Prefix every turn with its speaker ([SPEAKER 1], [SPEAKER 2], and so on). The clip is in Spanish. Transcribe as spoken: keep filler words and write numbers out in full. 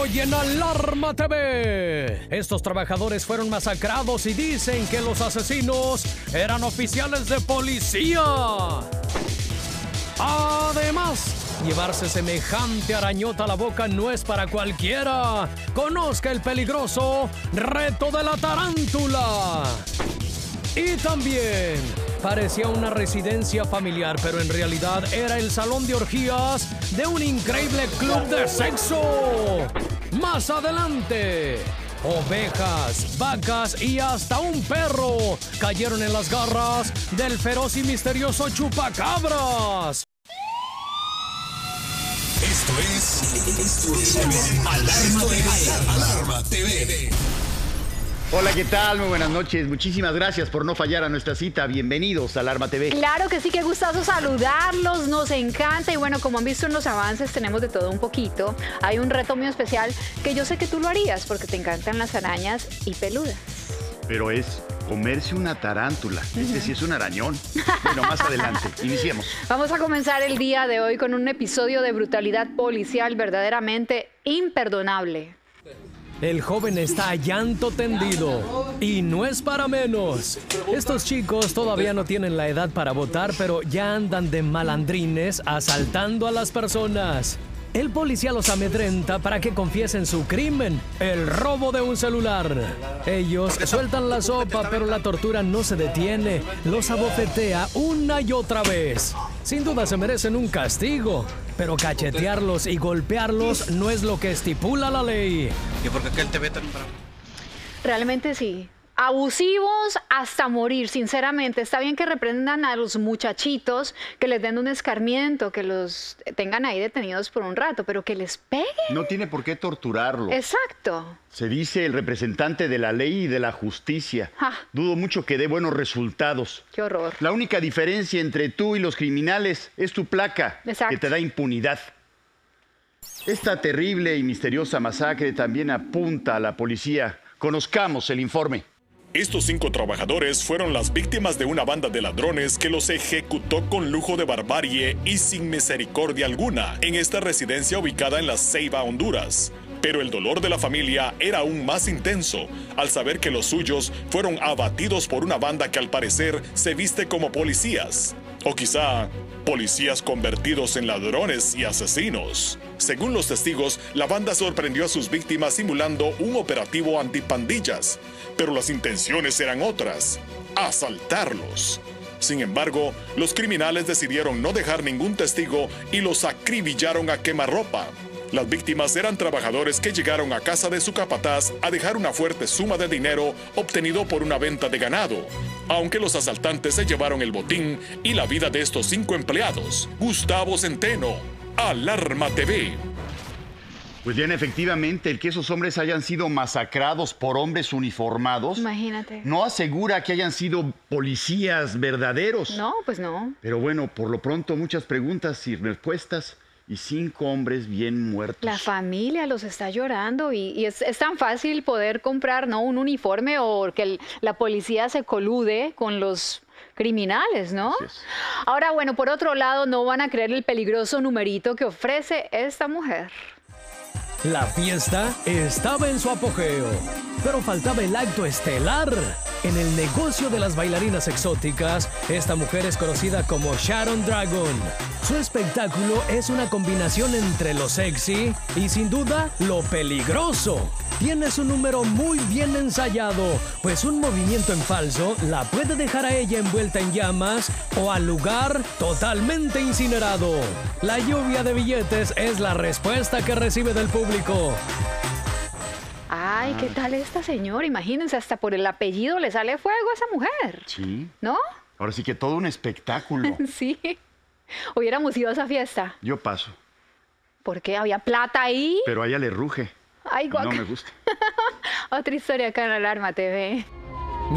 [SPEAKER 1] Hoy en Alarma T V, estos trabajadores fueron masacrados y dicen que los asesinos eran oficiales de policía. Además, llevarse semejante arañota a la boca no es para cualquiera. Conozca el peligroso reto de la tarántula. Y también parecía una residencia familiar, pero en realidad era el salón de orgías de un increíble club de sexo. Más adelante, ovejas, vacas y hasta un perro cayeron en las garras del feroz y misterioso chupacabras.
[SPEAKER 2] Esto es, esto es Alarma T V. Alarma T V.
[SPEAKER 3] Hola, ¿qué tal? Muy buenas noches. Muchísimas gracias por no fallar a nuestra cita. Bienvenidos a Alarma T V.
[SPEAKER 4] Claro que sí, qué gustazo saludarlos. Nos encanta. Y bueno, como han visto en los avances, tenemos de todo un poquito. Hay un reto muy especial que yo sé que tú lo harías porque te encantan las arañas y peludas.
[SPEAKER 3] Pero es comerse una tarántula. Este sí es un arañón. Bueno, más adelante. Iniciemos.
[SPEAKER 4] Vamos a comenzar el día de hoy con un episodio de brutalidad policial verdaderamente imperdonable.
[SPEAKER 1] El joven está a llanto tendido y no es para menos. Estos chicos todavía no tienen la edad para votar, pero ya andan de malandrines asaltando a las personas. El policía los amedrenta para que confiesen su crimen, el robo de un celular. Ellos sueltan la sopa, pero la tortura no se detiene. Los abofetea una y otra vez. Sin duda se merecen un castigo, pero cachetearlos y golpearlos no es lo que estipula la ley.
[SPEAKER 5] ¿Y por qué aquel te ve tan bravo?
[SPEAKER 4] Realmente sí. Abusivos hasta morir, sinceramente. Está bien que reprendan a los muchachitos, que les den un escarmiento, que los tengan ahí detenidos por un rato, pero que les peguen.
[SPEAKER 3] No tiene por qué torturarlos.
[SPEAKER 4] Exacto.
[SPEAKER 3] Se dice el representante de la ley y de la justicia.
[SPEAKER 4] Ja.
[SPEAKER 3] Dudo mucho que dé buenos resultados.
[SPEAKER 4] Qué horror.
[SPEAKER 3] La única diferencia entre tú y los criminales es tu placa,
[SPEAKER 4] Exacto,
[SPEAKER 3] que te da impunidad. Esta terrible y misteriosa masacre también apunta a la policía. Conozcamos el informe.
[SPEAKER 6] Estos cinco trabajadores fueron las víctimas de una banda de ladrones que los ejecutó con lujo de barbarie y sin misericordia alguna en esta residencia ubicada en La Ceiba, Honduras. Pero el dolor de la familia era aún más intenso al saber que los suyos fueron abatidos por una banda que al parecer se viste como policías. O quizá policías convertidos en ladrones y asesinos. Según los testigos, la banda sorprendió a sus víctimas simulando un operativo antipandillas, pero las intenciones eran otras: asaltarlos. Sin embargo, los criminales decidieron no dejar ningún testigo y los acribillaron a quemarropa. Las víctimas eran trabajadores que llegaron a casa de su capataz a dejar una fuerte suma de dinero obtenido por una venta de ganado, aunque los asaltantes se llevaron el botín y la vida de estos cinco empleados. Gustavo Centeno, Alarma T V.
[SPEAKER 3] Pues bien, efectivamente, el que esos hombres hayan sido masacrados por hombres uniformados,
[SPEAKER 4] imagínate,
[SPEAKER 3] no asegura que hayan sido policías verdaderos.
[SPEAKER 4] No, pues no.
[SPEAKER 3] Pero bueno, por lo pronto muchas preguntas y respuestas y cinco hombres bien muertos.
[SPEAKER 4] La familia los está llorando y, y es, es tan fácil poder comprar, ¿no?, un uniforme o que el, la policía se colude con los criminales, ¿no?
[SPEAKER 3] Así es.
[SPEAKER 4] Ahora, bueno, por otro lado, no van a creer el peligroso numerito que ofrece esta mujer.
[SPEAKER 1] La fiesta estaba en su apogeo, pero faltaba el acto estelar. En el negocio de las bailarinas exóticas, esta mujer es conocida como Sharon Dragon. Su espectáculo es una combinación entre lo sexy y, sin duda, lo peligroso. Tiene su número muy bien ensayado, pues un movimiento en falso la puede dejar a ella envuelta en llamas o al lugar totalmente incinerado. La lluvia de billetes es la respuesta que recibe del público.
[SPEAKER 4] Ay, ¿qué tal esta señora? Imagínense, hasta por el apellido le sale fuego a esa mujer.
[SPEAKER 3] Sí.
[SPEAKER 4] ¿No?
[SPEAKER 3] Ahora sí que todo un espectáculo.
[SPEAKER 4] Sí. Hubiéramos ido a esa fiesta.
[SPEAKER 3] Yo paso.
[SPEAKER 4] ¿Por qué? ¿Había plata ahí?
[SPEAKER 3] Pero a ella le ruge.
[SPEAKER 4] Ay, guaca.
[SPEAKER 3] No me gusta.
[SPEAKER 4] Otra historia acá en Alarma T V.